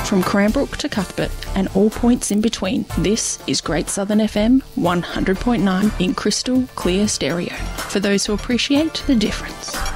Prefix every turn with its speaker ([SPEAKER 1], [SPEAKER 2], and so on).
[SPEAKER 1] From Cranbrook to Cuthbert and all points in between, this is Great Southern FM 100.9 in crystal clear stereo for those who appreciate the difference.